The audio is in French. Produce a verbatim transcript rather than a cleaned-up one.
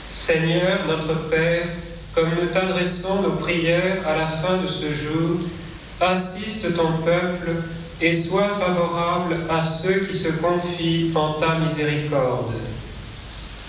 Seigneur, notre Père, comme nous t'adressons nos prières à la fin de ce jour, assiste ton peuple et sois favorable à ceux qui se confient en ta miséricorde.